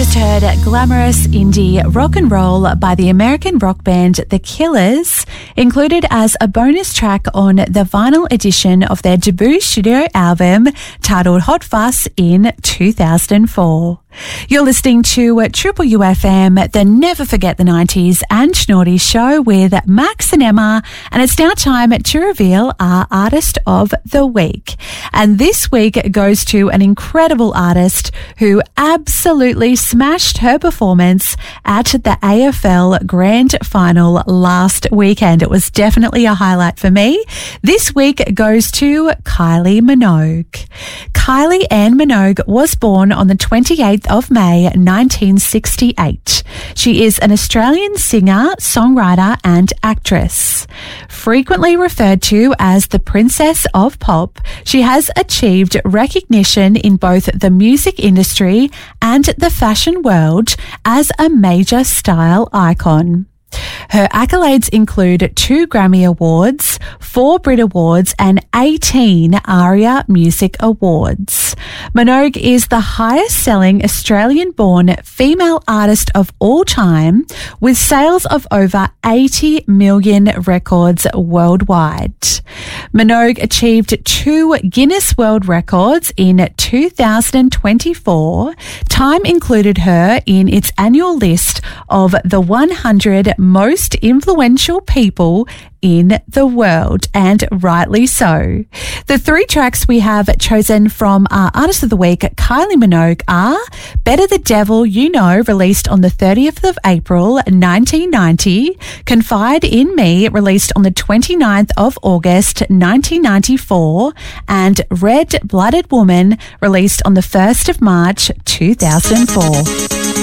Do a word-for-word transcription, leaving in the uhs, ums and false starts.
just heard glamorous indie rock and roll by the American rock band The Killers, included as a bonus track on the vinyl edition of their debut studio album titled Hot Fuss in two thousand four. You're listening to Triple U F M, the Never Forget the nineties and Naughty show with Max and Emma, and it's now time to reveal our Artist of the Week. And this week goes to an incredible artist who absolutely smashed her performance at the A F L Grand Final last weekend. It was definitely a highlight for me. This week goes to Kylie Minogue. Kylie Ann Minogue was born on the twenty-eighth of May nineteen sixty-eight. She is an Australian singer, songwriter and actress. Frequently referred to as the Princess of Pop, she has achieved recognition in both the music industry and the fashion world as a major style icon. Her accolades include two Grammy Awards, four Brit Awards, and eighteen ARIA Music Awards. Minogue is the highest-selling Australian-born female artist of all time, with sales of over eighty million records worldwide. Minogue achieved two Guinness World Records in two thousand twenty-four. Time included her in its annual list of the one hundred most influential people in the world, and rightly so. The three tracks we have chosen from our Artist of the Week, Kylie Minogue, are Better the Devil You Know, released on the thirtieth of April nineteen ninety, Confide in Me, released on the twenty-ninth of August nineteen ninety-four, and Red Blooded Woman, released on the first of March two thousand four.